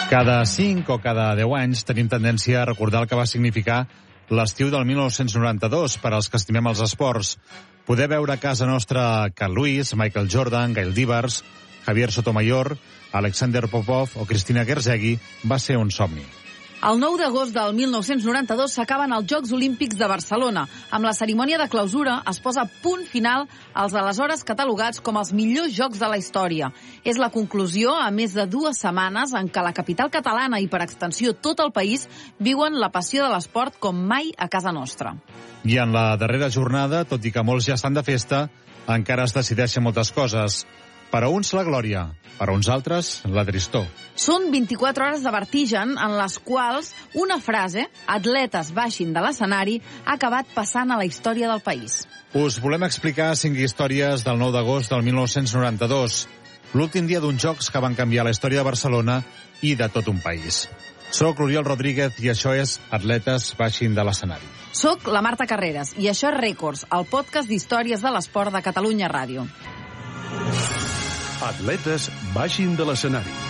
Cada 5 o cada 10 anys tenim tendència a recordar el que va significar l'estiu del 1992 per als que estimem els esports. Poder veure a casa nostra Carl Lewis, Michael Jordan, Gail Divers, Javier Sotomayor, Alexander Popov o Cristina Gersegui va ser un somni. El 9 d'agost del 1992 s'acaben els Jocs Olímpics de Barcelona. Amb la cerimònia de clausura es posa punt final als aleshores catalogats com els millors Jocs de la història. És la conclusió a més de 2 setmanes en què la capital catalana i per extensió tot el país viuen la passió de l'esport com mai a casa nostra. I en la darrera jornada, tot i que molts ja estan de festa, encara es decideixen moltes coses. Per a uns la glòria, per a uns altres la tristor. Són 24 hores de vertigen en les quals una frase, atletes baixin de l'escenari, ha acabat passant a la història del país. Us volem explicar 5 històries del 9 d'agost del 1992, l'últim dia d'uns jocs que van canviar la història de Barcelona i de tot un país. Soc l'Oriol Rodríguez i això és Atletes baixin de l'escenari. Soc la Marta Carreras i això és Rècords, el podcast d'històries de l'esport de Catalunya Ràdio. Atletes baixin de l'escenari.